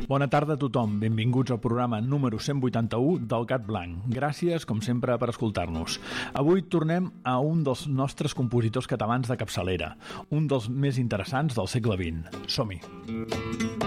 Bona tarda a tothom, benvinguts al programa número 181 del Gat Blanc. Gràcies, com sempre, per escoltar-nos. Avui tornem a un dels nostres compositors catalans de capçalera, un dels més interessants del segle XX. Som-hi!